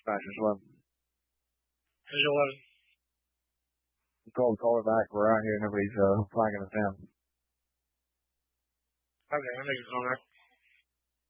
Dispatcher's 11. Here's 11. Call it back. We're out here. Nobody's flagging us down. Okay, I'll make a call back.